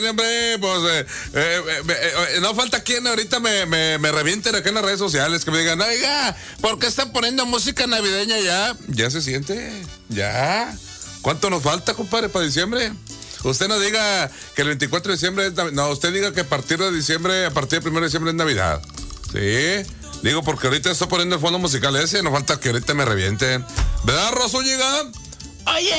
Hombre, pues no falta quien ahorita me revienten acá en las redes sociales, que me digan, oiga, ¿por qué están poniendo música navideña ya? Ya se siente, ya. ¿Cuánto nos falta, compadre, para diciembre? Usted no diga que el 24 de diciembre es Navidad, no, usted diga que a partir de diciembre, a partir del 1 de diciembre es Navidad. Sí, digo porque ahorita estoy poniendo el fondo musical ese, no falta que ahorita me revienten. ¿Verdad, Rosa Zúñiga? Oye,